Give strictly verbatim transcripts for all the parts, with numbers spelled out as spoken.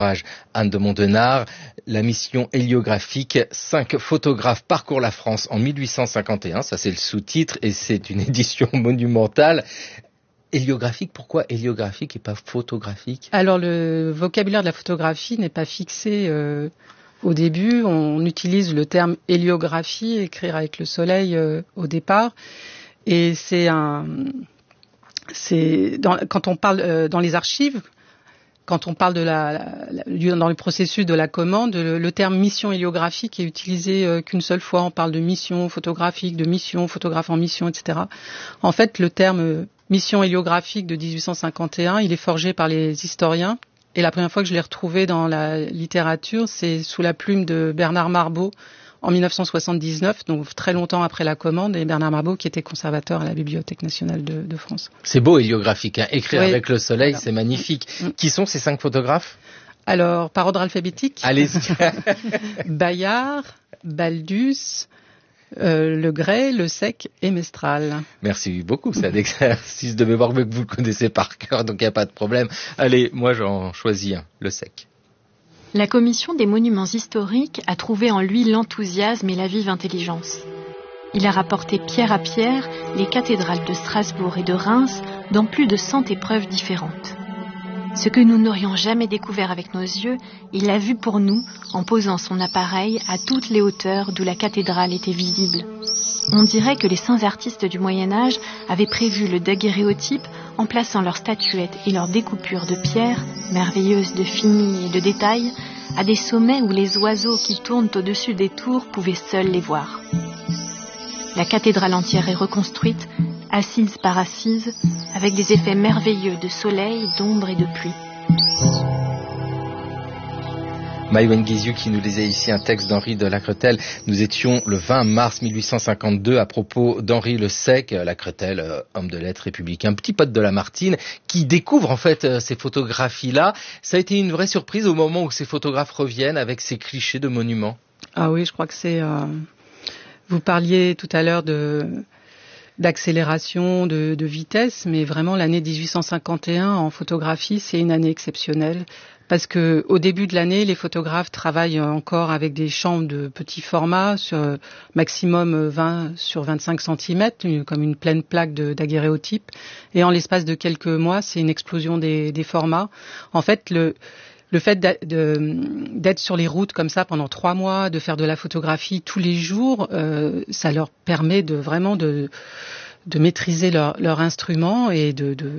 Anne de Mondenard, la mission héliographique, cinq photographes parcourent la France en mille huit cent cinquante et un, ça c'est le sous-titre et c'est une édition monumentale. Héliographique, pourquoi héliographique et pas photographique ? Alors le vocabulaire de la photographie n'est pas fixé euh, au début, on utilise le terme héliographie, écrire avec le soleil euh, au départ, et c'est un, c'est dans, quand on parle euh, dans les archives. Quand on parle de la, la, dans le processus de la commande, le, le terme mission héliographique est utilisé euh, qu'une seule fois. On parle de mission photographique, de mission, photographe en mission, et cetera. En fait, le terme mission héliographique de dix-huit cent cinquante et un, il est forgé par les historiens. Et la première fois que je l'ai retrouvé dans la littérature, c'est sous la plume de Bernard Marbeau en mille neuf cent soixante-dix-neuf, donc très longtemps après la commande, et Bernard Marbeau qui était conservateur à la Bibliothèque nationale de, de France. C'est beau héliographique, hein. Écrire oui. avec le soleil, voilà. C'est magnifique. Mmh. Qui sont ces cinq photographes ? Alors, par ordre alphabétique. Allez-y. Bayard, Baldus, euh, Le Gray, Le Sec et Mestral. Merci beaucoup, c'est un exercice de mémoire que vous le connaissez par cœur, donc il n'y a pas de problème. Allez, moi j'en choisis un, Le Sec. La commission des monuments historiques a trouvé en lui l'enthousiasme et la vive intelligence. Il a rapporté pierre à pierre les cathédrales de Strasbourg et de Reims dans plus de cent épreuves différentes. Ce que nous n'aurions jamais découvert avec nos yeux, il l'a vu pour nous en posant son appareil à toutes les hauteurs d'où la cathédrale était visible. On dirait que les saints artistes du Moyen-Âge avaient prévu le daguerréotype en plaçant leurs statuettes et leurs découpures de pierre, merveilleuses de fini et de détails, à des sommets où les oiseaux qui tournent au-dessus des tours pouvaient seuls les voir. La cathédrale entière est reconstruite, assise par assise, avec des effets merveilleux de soleil, d'ombre et de pluie. Maïwenn Guiziou qui nous lisait ici un texte d'Henri de Lacretelle. Nous étions le vingt mars mille huit cent cinquante-deux à propos d'Henri Le Sec, Lacretelle, homme de lettres républicain, petit pote de Lamartine, qui découvre en fait ces photographies-là. Ça a été une vraie surprise au moment où ces photographes reviennent avec ces clichés de monuments. Ah oui, je crois que c'est... Euh... Vous parliez tout à l'heure de... d'accélération, de, de vitesse, mais vraiment l'année dix-huit cent cinquante et un en photographie, c'est une année exceptionnelle. Parce que au début de l'année, les photographes travaillent encore avec des champs de petits formats, sur maximum vingt sur vingt-cinq centimètres, comme une pleine plaque de daguerréotype. Et en l'espace de quelques mois, c'est une explosion des, des formats. En fait, le, le fait d'être sur les routes comme ça pendant trois mois, de faire de la photographie tous les jours, euh, ça leur permet de vraiment de, de maîtriser leur, leur instrument et de... de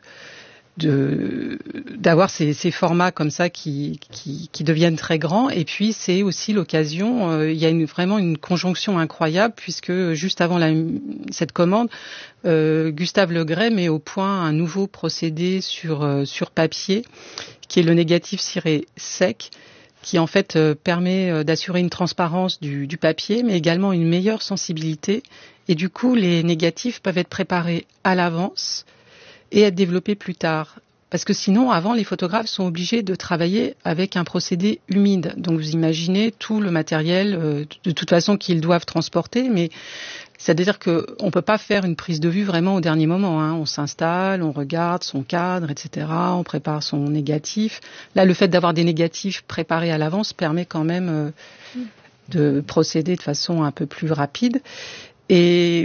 De, d'avoir ces, ces formats comme ça qui, qui, qui deviennent très grands. Et puis c'est aussi l'occasion, euh, il y a une, vraiment une conjonction incroyable puisque juste avant la, cette commande, euh, Gustave Le Gray met au point un nouveau procédé sur, euh, sur papier qui est le négatif ciré sec, qui en fait euh, permet euh, d'assurer une transparence du, du papier mais également une meilleure sensibilité. Et du coup les négatifs peuvent être préparés à l'avance et être développé plus tard. Parce que sinon, avant, les photographes sont obligés de travailler avec un procédé humide. Donc vous imaginez tout le matériel, euh, de toute façon, qu'ils doivent transporter, mais c'est-à-dire qu'on ne peut pas faire une prise de vue vraiment au dernier moment. Hein. On s'installe, on regarde son cadre, et cetera. On prépare son négatif. Là, le fait d'avoir des négatifs préparés à l'avance permet quand même euh, de procéder de façon un peu plus rapide. Et...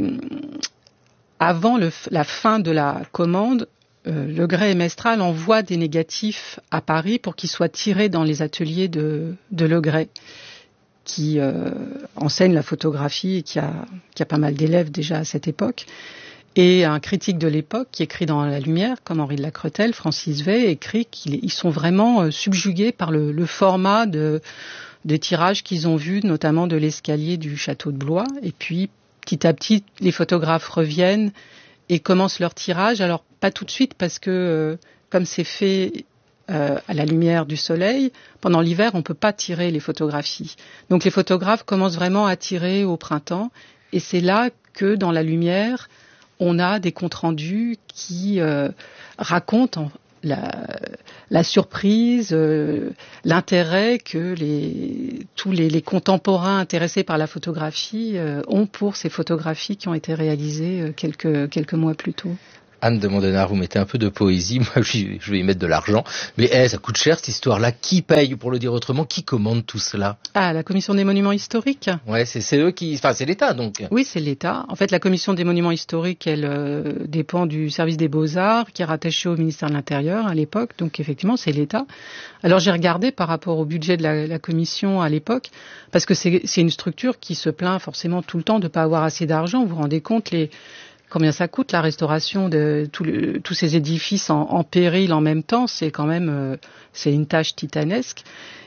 Avant le, la fin de la commande, euh, Le Gray et Mestral envoient des négatifs à Paris pour qu'ils soient tirés dans les ateliers de, de Le Gray, qui euh, enseigne la photographie et qui a, qui a pas mal d'élèves déjà à cette époque. Et un critique de l'époque qui écrit dans La Lumière, comme Henri de Lacretelle, Francis Vey, écrit qu'ils sont vraiment euh, subjugués par le, le format de, des tirages qu'ils ont vus, notamment de l'escalier du château de Blois. Et puis, petit à petit, les photographes reviennent et commencent leur tirage. Alors, pas tout de suite, parce que, euh, comme c'est fait euh, à la lumière du soleil, pendant l'hiver, on ne peut pas tirer les photographies. Donc, les photographes commencent vraiment à tirer au printemps. Et c'est là que, dans la lumière, on a des comptes rendus qui euh, racontent la, la surprise, euh, l'intérêt que les, tous les, les contemporains intéressés par la photographie euh, ont pour ces photographies qui ont été réalisées euh, quelques, quelques mois plus tôt. Anne de Mondenard, vous mettez un peu de poésie, moi je vais y mettre de l'argent, mais eh, ça coûte cher cette histoire-là. Qui paye, pour le dire autrement, qui commande tout cela? Ah, la Commission des monuments historiques. Ouais, c'est, c'est eux qui... Enfin, c'est l'État, donc. Oui, c'est l'État. En fait, la Commission des monuments historiques, elle euh, dépend du service des Beaux-Arts, qui est rattaché au ministère de l'Intérieur à l'époque, donc effectivement, c'est l'État. Alors, j'ai regardé par rapport au budget de la, la Commission à l'époque, parce que c'est, c'est une structure qui se plaint forcément tout le temps de ne pas avoir assez d'argent. Vous vous rendez compte les... combien ça coûte la restauration de tout le, tous ces édifices en, en péril en même temps, c'est quand même euh, c'est une tâche titanesque.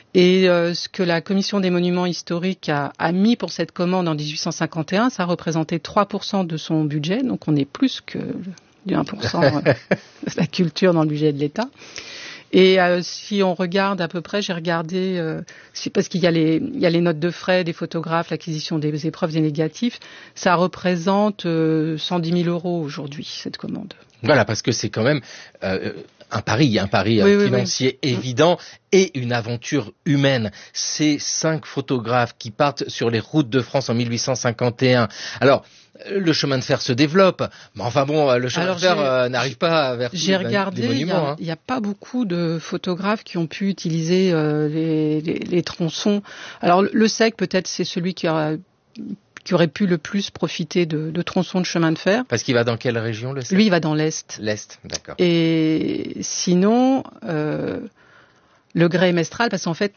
Et euh, ce que la Commission des monuments historiques a, a mis pour cette commande en dix-huit cent cinquante et un, ça représentait trois pour cent de son budget, donc on est plus que du un pour cent de la culture dans le budget de l'État. Et euh, si on regarde à peu près, j'ai regardé, euh, c'est parce qu'il y a les, il y a les notes de frais des photographes, l'acquisition des épreuves, des négatifs, ça représente euh, cent dix mille euros aujourd'hui, cette commande. Voilà, parce que c'est quand même euh, un pari, un pari oui, euh, oui, financier oui. évident et une aventure humaine. Ces cinq photographes qui partent sur les routes de France en mille huit cent cinquante et un. Alors, le chemin de fer se développe, mais enfin bon, le chemin Alors, de fer euh, n'arrive pas vers J'ai regardé, il n'y a, hein. a pas beaucoup de photographes qui ont pu utiliser euh, les, les, les tronçons. Alors le, le S E C, peut-être, c'est celui qui aura... qui aurait pu le plus profiter de, de tronçons de chemin de fer. Parce qu'il va dans quelle région, le S E C? Lui, il va dans l'Est. L'Est, d'accord. Et sinon, euh, le grès et Mestral, parce qu'en fait,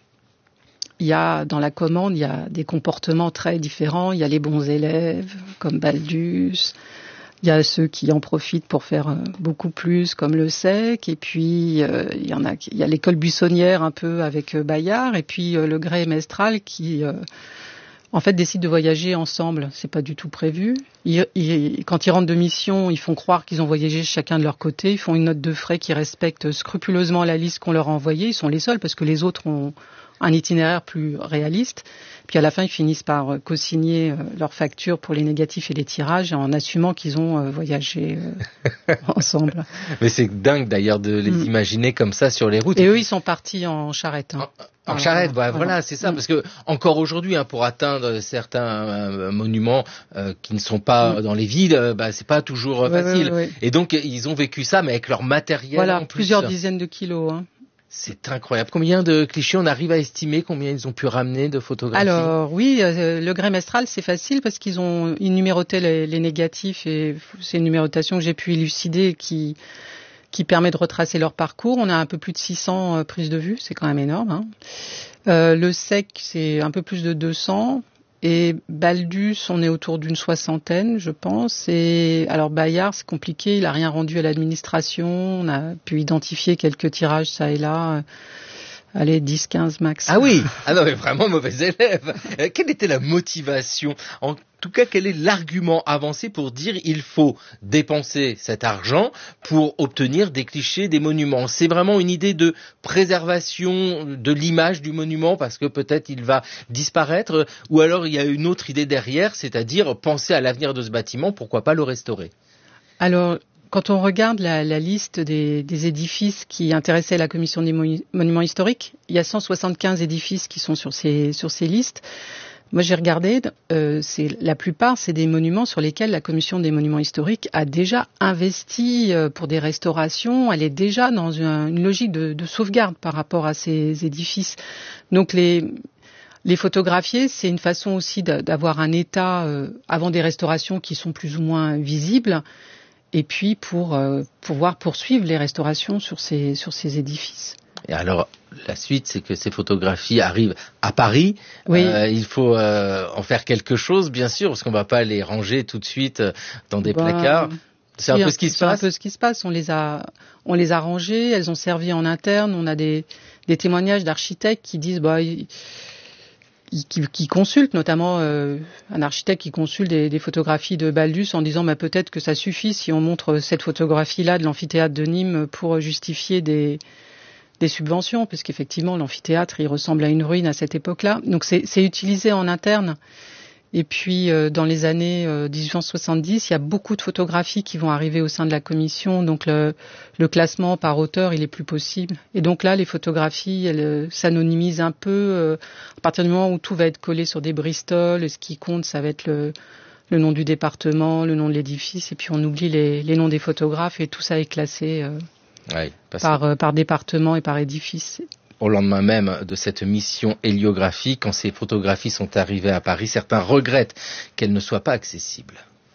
il y a, dans la commande, il y a des comportements très différents. Il y a les bons élèves, comme Baldus. Il y a ceux qui en profitent pour faire beaucoup plus, comme le S E C. Et puis, euh, il y en a, il y a l'école buissonnière un peu avec euh, Bayard. Et puis, euh, le grès et Mestral qui... Euh, en fait, décident de voyager ensemble. C'est pas du tout prévu. Ils, ils, quand ils rentrent de mission, ils font croire qu'ils ont voyagé chacun de leur côté. Ils font une note de frais qui respecte scrupuleusement la liste qu'on leur a envoyée. Ils sont les seuls parce que les autres ont un itinéraire plus réaliste. Puis à la fin, ils finissent par co-signer leurs factures pour les négatifs et les tirages en assumant qu'ils ont voyagé ensemble. Mais c'est dingue d'ailleurs de les mmh. imaginer comme ça sur les routes. Et eux, ils sont partis en charrette. Hein. En, en charrette, bah, voilà, voilà c'est ça. Mmh. Parce que encore aujourd'hui, hein, pour atteindre certains euh, monuments euh, qui ne sont pas mmh. dans les villes, euh, bah, c'est pas toujours euh, ouais, facile. Ouais, ouais, ouais. Et donc, ils ont vécu ça, mais avec leur matériel voilà, en plus. Plusieurs dizaines de kilos. Hein. C'est incroyable. Combien de clichés on arrive à estimer? Combien ils ont pu ramener de photographies? Alors oui, euh, le grès Mestral, c'est facile parce qu'ils ont ils numéroté les, les négatifs et c'est une numérotation que j'ai pu élucider qui qui permet de retracer leur parcours. On a un peu plus de six cents euh, prises de vue, c'est quand même énorme. Hein. Euh, le S E C, c'est un peu plus de deux cents. Et Baldus, on est autour d'une soixantaine, je pense. Et alors Bayard, c'est compliqué, il a rien rendu à l'administration. On a pu identifier quelques tirages ça et là. Allez, dix, quinze max. Ah oui, ah non mais vraiment mauvais élève. Euh, quelle était la motivation? En tout cas, quel est l'argument avancé pour dire il faut dépenser cet argent pour obtenir des clichés des monuments? C'est vraiment une idée de préservation de l'image du monument parce que peut-être il va disparaître, ou alors il y a une autre idée derrière, c'est-à-dire penser à l'avenir de ce bâtiment, pourquoi pas le restaurer? Alors, quand on regarde la, la liste des, des édifices qui intéressaient la Commission des monuments historiques, il y a cent soixante-quinze édifices qui sont sur ces, sur ces listes. Moi, j'ai regardé, euh, c'est, la plupart, c'est des monuments sur lesquels la Commission des monuments historiques a déjà investi euh, pour des restaurations. Elle est déjà dans une, une logique de, de sauvegarde par rapport à ces édifices. Donc, les... Les photographier, c'est une façon aussi d'avoir un état euh, avant des restaurations qui sont plus ou moins visibles, et puis pour euh, pouvoir poursuivre les restaurations sur ces sur ces édifices. Et alors, la suite, c'est que ces photographies arrivent à Paris. Oui. Euh, il faut euh, en faire quelque chose, bien sûr, parce qu'on ne va pas les ranger tout de suite dans des bah, placards. C'est un peu ce qui se passe. C'est un peu ce qui se passe. On les a, on les a rangées. Elles ont servi en interne. On a des des témoignages d'architectes qui disent, bah. Ils, Qui, qui consulte notamment euh, un architecte qui consulte des, des photographies de Baldus en disant bah, peut-être que ça suffit si on montre cette photographie-là de l'amphithéâtre de Nîmes pour justifier des, des subventions, puisqu'effectivement l'amphithéâtre il ressemble à une ruine à cette époque-là. Donc c'est, c'est utilisé en interne. Et puis euh, dans les années euh, dix-huit cent soixante-dix, il y a beaucoup de photographies qui vont arriver au sein de la commission. Donc le, le classement par auteur, il est plus possible. Et donc là, les photographies, elles euh, s'anonymisent un peu euh, à partir du moment où tout va être collé sur des Bristol. Ce qui compte, ça va être le, le nom du département, le nom de l'édifice, et puis on oublie les, les noms des photographes, et tout ça est classé euh, ouais, par, euh, par département et par édifice. Au lendemain même de cette mission héliographique, quand ces photographies sont arrivées à Paris, certains regrettent qu'elles ne soient pas accessibles.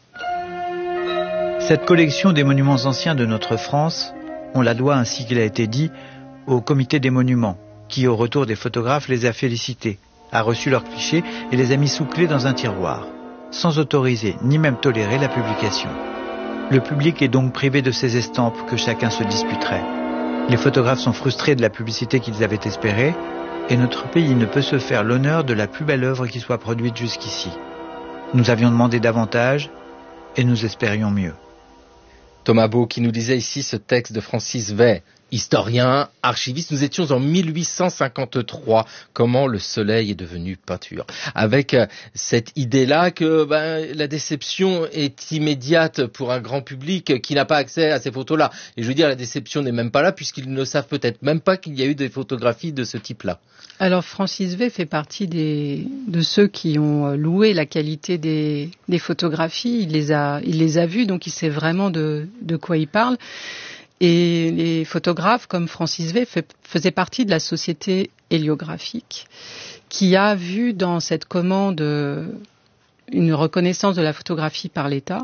Cette collection des monuments anciens de notre France, on la doit, ainsi qu'il a été dit, au comité des monuments, qui, au retour des photographes, les a félicités, a reçu leurs clichés et les a mis sous clé dans un tiroir, sans autoriser ni même tolérer la publication. Le public est donc privé de ces estampes que chacun se disputerait. Les photographes sont frustrés de la publicité qu'ils avaient espérée, et notre pays ne peut se faire l'honneur de la plus belle œuvre qui soit produite jusqu'ici. Nous avions demandé davantage, et nous espérions mieux. Thomas Beau qui nous lisait ici ce texte de Francis Way, historien, archiviste. Nous étions en mille huit cent cinquante-trois. Comment le soleil est devenu peinture. Avec euh, cette idée-là que ben, la déception est immédiate pour un grand public qui n'a pas accès à ces photos-là. Et je veux dire, la déception n'est même pas là puisqu'ils ne savent peut-être même pas qu'il y a eu des photographies de ce type-là. Alors Francis Way fait partie des, de ceux qui ont loué la qualité des, des photographies. Il les a, il les a vues, donc il sait vraiment de, de quoi il parle. Et les photographes comme Francis Way fait, faisaient partie de la société héliographique qui a vu dans cette commande une reconnaissance de la photographie par l'État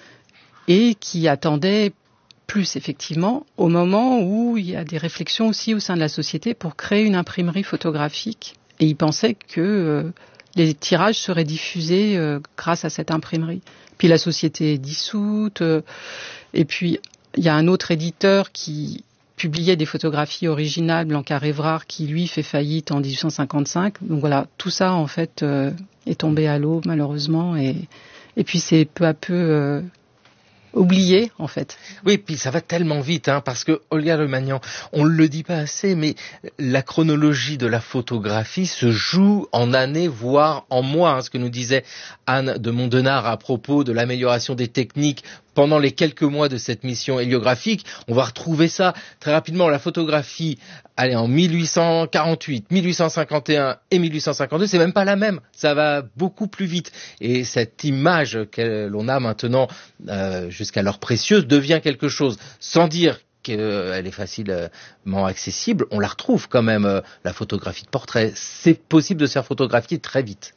et qui attendait plus effectivement au moment où il y a des réflexions aussi au sein de la société pour créer une imprimerie photographique. Et ils pensaient que euh, les tirages seraient diffusés euh, grâce à cette imprimerie. Puis la société est dissoute euh, et puis il y a un autre éditeur qui publiait des photographies originales, Blanquart-Évrard, qui lui fait faillite en dix-huit cent cinquante-cinq. Donc voilà, tout ça en fait euh, est tombé à l'eau malheureusement et, et puis c'est peu à peu euh, oublié en fait. Oui, puis ça va tellement vite, hein, parce que Olga Lemagnan, on ne le dit pas assez, mais la chronologie de la photographie se joue en années, voire en mois, hein, ce que nous disait Anne de Mondenard à propos de l'amélioration des techniques pendant les quelques mois de cette mission héliographique. On va retrouver ça très rapidement. La photographie, allez, en mille huit cent quarante-huit, mille huit cent cinquante et un et mille huit cent cinquante-deux, c'est même pas la même. Ça va beaucoup plus vite. Et cette image que l'on a maintenant, euh, jusqu'à l'heure précieuse, devient quelque chose. Sans dire qu'elle est facilement accessible, on la retrouve quand même, euh, la photographie de portrait. C'est possible de se faire photographier très vite.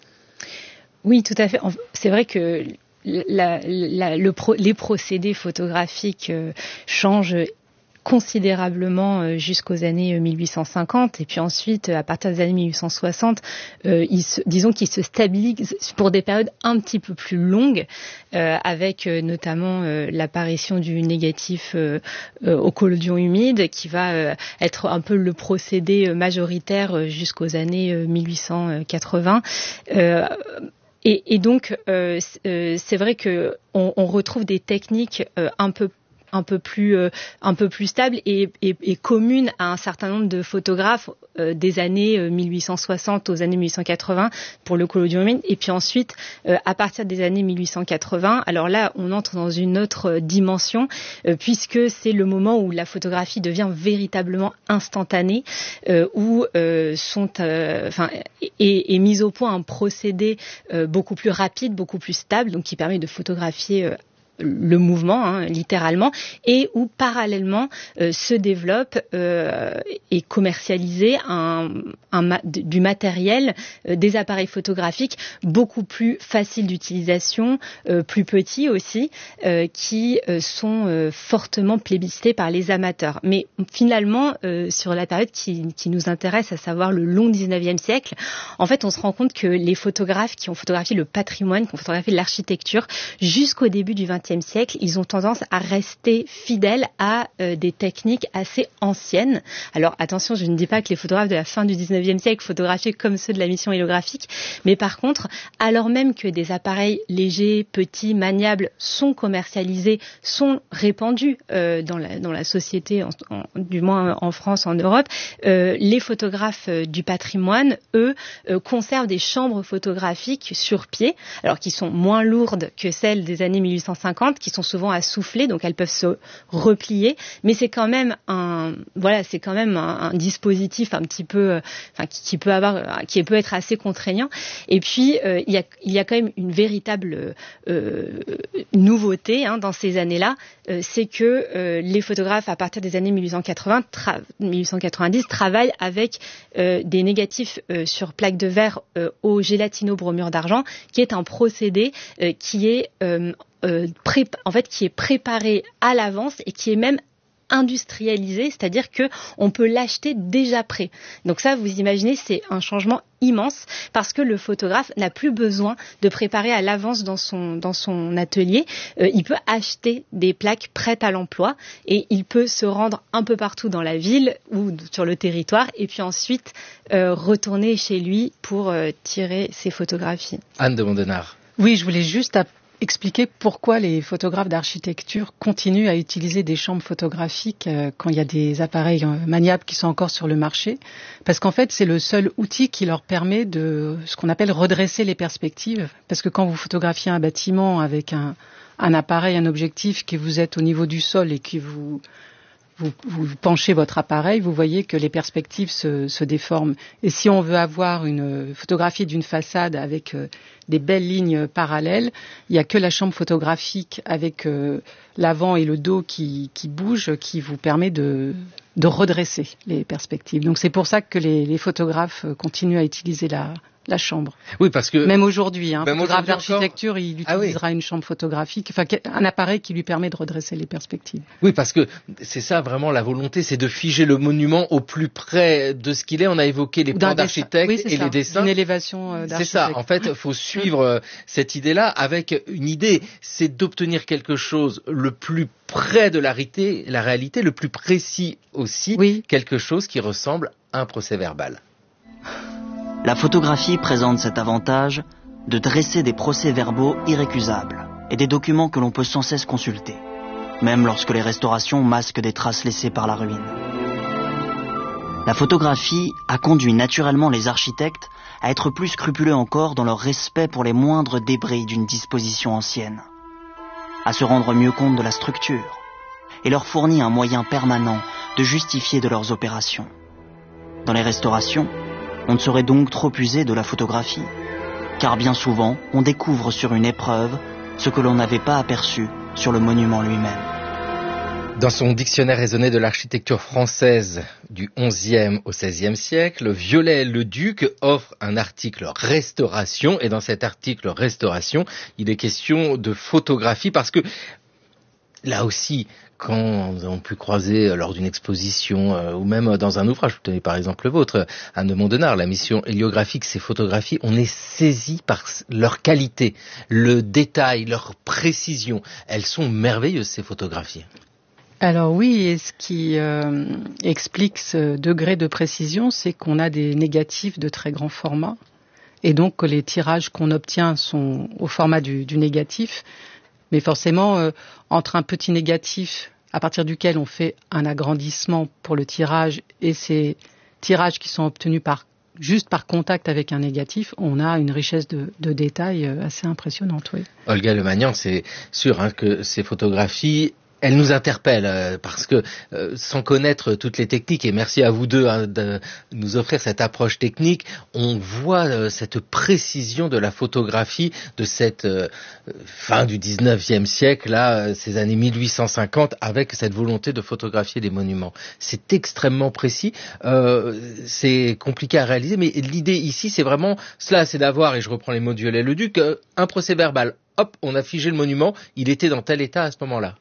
Oui, tout à fait. C'est vrai que La, la, le pro, les procédés photographiques euh, changent considérablement euh, jusqu'aux années euh, mille huit cent cinquante et puis ensuite euh, à partir des années mille huit cent soixante euh, ils se, disons qu'ils se stabilisent pour des périodes un petit peu plus longues euh, avec euh, notamment euh, l'apparition du négatif euh, euh, au collodion humide qui va euh, être un peu le procédé majoritaire euh, jusqu'aux années euh, mille huit cent quatre-vingts. euh, Et, et donc, euh, c'est vrai que on, on retrouve des techniques euh, un peu un peu plus euh, un peu plus stables et, et, et communes à un certain nombre de photographes euh, des années euh, mille huit cent soixante aux années mille huit cent quatre-vingts pour le collodion humide. Et puis ensuite, euh, à partir des années mille huit cent quatre-vingts, alors là, on entre dans une autre dimension euh, puisque c'est le moment où la photographie devient véritablement instantanée, euh, où euh, sont, enfin, euh, est, est mis au point un procédé euh, beaucoup plus rapide, beaucoup plus stable, donc qui permet de photographier euh, le mouvement, hein, littéralement, et où parallèlement euh, se développe euh, et commercialisé un, un, du matériel, euh, des appareils photographiques beaucoup plus faciles d'utilisation, euh, plus petits aussi, euh, qui euh, sont euh, fortement plébiscités par les amateurs. Mais finalement, euh, sur la période qui, qui nous intéresse, à savoir le long dix-neuvième siècle, en fait, on se rend compte que les photographes qui ont photographié le patrimoine, qui ont photographié l'architecture, jusqu'au début du vingtième siècle, ils ont tendance à rester fidèles à euh, des techniques assez anciennes. Alors attention, je ne dis pas que les photographes de la fin du dix-neuvième siècle photographiaient comme ceux de la mission héliographique, mais par contre, alors même que des appareils légers, petits, maniables sont commercialisés, sont répandus euh, dans, la, dans la société, en, en, du moins en France, en Europe, euh, les photographes euh, du patrimoine, eux, euh, conservent des chambres photographiques sur pied, alors qui sont moins lourdes que celles des années mille huit cent cinquante, cinquante qui sont souvent à souffler, donc elles peuvent se replier, mais c'est quand même un, voilà, c'est quand même un, un dispositif un petit peu, euh, enfin, qui, qui peut avoir, qui peut être assez contraignant. Et puis euh, il y a, il y a quand même une véritable euh, nouveauté hein, dans ces années-là, euh, c'est que euh, les photographes à partir des années mille huit cent quatre-vingts, tra- mille huit cent quatre-vingt-dix travaillent avec euh, des négatifs euh, sur plaque de verre euh, au gélatino-bromure d'argent, qui est un procédé euh, qui est euh, euh, pré- en fait qui est préparé à l'avance et qui est même industrialisé, c'est-à-dire que on peut l'acheter déjà prêt. Donc ça, vous imaginez, c'est un changement immense parce que le photographe n'a plus besoin de préparer à l'avance dans son dans son atelier. Euh, il peut acheter des plaques prêtes à l'emploi et il peut se rendre un peu partout dans la ville ou sur le territoire et puis ensuite euh, retourner chez lui pour euh, tirer ses photographies. Anne de Mondenard. Oui, je voulais juste app- expliquer pourquoi les photographes d'architecture continuent à utiliser des chambres photographiques euh, quand il y a des appareils euh, maniables qui sont encore sur le marché. Parce qu'en fait, c'est le seul outil qui leur permet de ce qu'on appelle redresser les perspectives. Parce que quand vous photographiez un bâtiment avec un, un appareil, un objectif, que vous êtes au niveau du sol et que vous... Vous, vous penchez votre appareil, vous voyez que les perspectives se, se déforment. Et si on veut avoir une photographie d'une façade avec euh, des belles lignes parallèles, il n'y a que la chambre photographique avec euh, l'avant et le dos qui, qui bougent qui vous permet de, de redresser les perspectives. Donc c'est pour ça que les, les photographes continuent à utiliser la, la chambre. Oui, parce que même aujourd'hui, un même photographe aujourd'hui d'architecture, encore... il utilisera ah oui. une chambre photographique, enfin un appareil qui lui permet de redresser les perspectives. Oui, parce que c'est ça vraiment la volonté, c'est de figer le monument au plus près de ce qu'il est. On a évoqué les plans d'architecte oui, et ça. les dessins. Une élévation euh, d'architecte. C'est ça. En fait, il faut suivre euh, cette idée-là avec une idée, c'est d'obtenir quelque chose le plus près de la réalité, la réalité, le plus précis aussi, oui. quelque chose qui ressemble à un procès-verbal. La photographie présente cet avantage de dresser des procès-verbaux irrécusables et des documents que l'on peut sans cesse consulter, même lorsque les restaurations masquent des traces laissées par la ruine. La photographie a conduit naturellement les architectes à être plus scrupuleux encore dans leur respect pour les moindres débris d'une disposition ancienne, à se rendre mieux compte de la structure et leur fournit un moyen permanent de justifier de leurs opérations. Dans les restaurations, on ne saurait donc trop user de la photographie, car bien souvent, on découvre sur une épreuve ce que l'on n'avait pas aperçu sur le monument lui-même. Dans son dictionnaire raisonné de l'architecture française du onzième au seizième siècle, Viollet-le-Duc offre un article restauration, et dans cet article restauration, il est question de photographie, parce que là aussi, quand on peut croiser lors d'une exposition euh, ou même dans un ouvrage, vous tenez par exemple le vôtre, Anne de Mondenard, la mission héliographique, ces photographies, on est saisi par leur qualité, le détail, leur précision. Elles sont merveilleuses, ces photographies. Alors oui, et ce qui euh, explique ce degré de précision, c'est qu'on a des négatifs de très grand format, et donc que les tirages qu'on obtient sont au format du, du négatif. Mais forcément, euh, entre un petit négatif à partir duquel on fait un agrandissement pour le tirage et ces tirages qui sont obtenus par, juste par contact avec un négatif, on a une richesse de, de détails assez impressionnante. Oui. Olga Lemagnan, c'est sûr hein, que ces photographies, elles nous interpellent euh, parce que euh, sans connaître toutes les techniques, et merci à vous deux hein, de nous offrir cette approche technique, on voit euh, cette précision de la photographie de cette euh, fin du dix-neuvième siècle, là, euh, ces années mille huit cent cinquante, avec cette volonté de photographier des monuments. C'est extrêmement précis, euh, c'est compliqué à réaliser, mais l'idée ici, c'est vraiment cela, c'est d'avoir, et je reprends les mots de Viollet-le-Duc, euh, un procès-verbal. Hop, on a figé le monument, il était dans tel état à ce moment-là.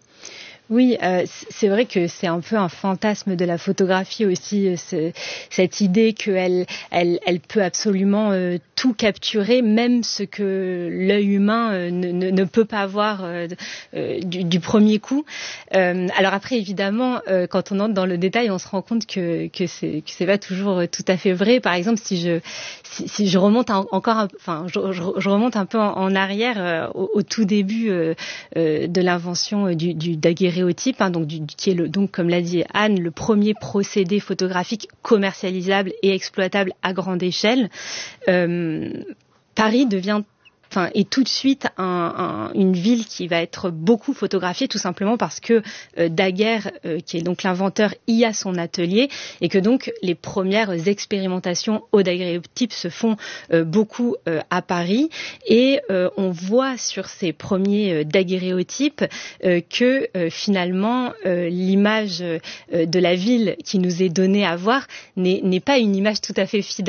Oui, euh, c'est vrai que c'est un peu un fantasme de la photographie aussi, ce, cette idée qu'elle elle, elle peut absolument euh, tout capturer, même ce que l'œil humain euh, ne, ne, ne peut pas voir euh, euh, du, du premier coup. Euh, alors après, évidemment, euh, quand on entre dans le détail, on se rend compte que, que c'est que c'est pas toujours tout à fait vrai. Par exemple, si je si, si je remonte un, encore, un, enfin, je, je, je remonte un peu en, en arrière euh, au, au tout début euh, euh, de l'invention euh, du, du daguerréotype. Hein, donc, du, qui est le, donc, comme l'a dit Anne, le premier procédé photographique commercialisable et exploitable à grande échelle. Euh, Paris devient enfin, est tout de suite un, un, une ville qui va être beaucoup photographiée, tout simplement parce que euh, Daguerre, euh, qui est donc l'inventeur, y a son atelier, et que donc les premières expérimentations au daguerréotype se font euh, beaucoup euh, à Paris, et euh, on voit sur ces premiers euh, daguerréotypes euh, que euh, finalement euh, l'image euh, de la ville qui nous est donnée à voir n'est, n'est pas une image tout à fait fidèle